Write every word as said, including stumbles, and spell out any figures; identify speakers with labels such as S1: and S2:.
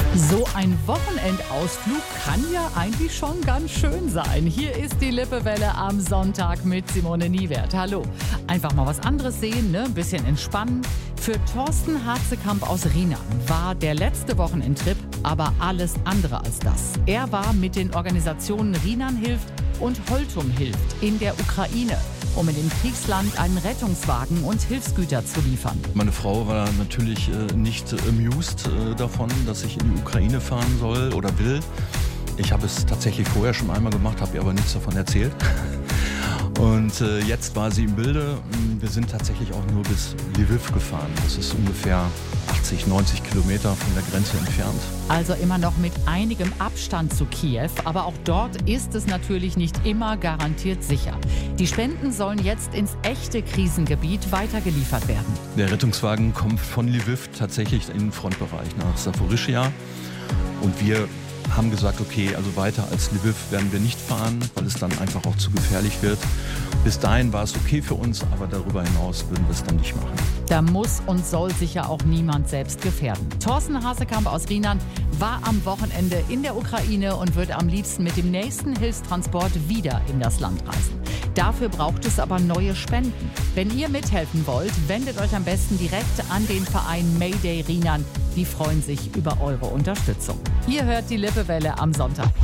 S1: So ein Wochenendausflug kann ja eigentlich schon ganz schön sein. Hier ist die Lippewelle am Sonntag mit Simone Niewert. Hallo. Einfach mal was anderes sehen, ne? Ein bisschen entspannen. Für Thorsten Hazekamp aus Rienan war der letzte Wochenendtrip aber alles andere als das. Er war mit den Organisationen Rienan hilft und Holtum hilft in der Ukraine, um in dem Kriegsland einen Rettungswagen und Hilfsgüter zu liefern.
S2: Meine Frau war natürlich äh, nicht amused äh, davon, dass ich in die Ukraine fahren soll oder will. Ich habe es tatsächlich vorher schon einmal gemacht, habe ihr aber nichts davon erzählt. Und äh, jetzt war sie im Bilde. Wir sind tatsächlich auch nur bis Lviv gefahren. Das ist ungefähr achtzig, neunzig Kilometer von der Grenze entfernt.
S1: Also immer noch mit einigem Abstand zu Kiew. Aber auch dort ist es natürlich nicht immer garantiert sicher. Die Spenden sollen jetzt ins echte Krisengebiet weitergeliefert werden.
S2: Der Rettungswagen kommt von Lviv tatsächlich in den Frontbereich nach Saporischschja. Und wir haben gesagt, okay, also weiter als Lviv werden wir nicht fahren, weil es dann einfach auch zu gefährlich wird. Bis dahin war es okay für uns, aber darüber hinaus würden wir es dann nicht machen.
S1: Da muss und soll sich ja auch niemand selbst gefährden. Thorsten Hazekamp aus Rienan war am Wochenende in der Ukraine und wird am liebsten mit dem nächsten Hilfstransport wieder in das Land reisen. Dafür braucht es aber neue Spenden. Wenn ihr mithelfen wollt, wendet euch am besten direkt an den Verein Mayday Rienan. Die freuen sich über eure Unterstützung. Ihr hört die Lippewelle am Sonntag.